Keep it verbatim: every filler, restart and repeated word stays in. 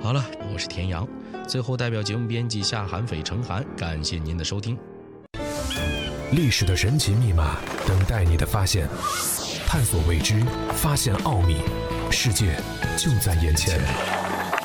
好了，我是田阳。最后代表节目编辑夏韩斐、陈涵，感谢您的收听。 历史的神奇密码等待你的发现，探索未知，发现奥秘，世界就在眼前。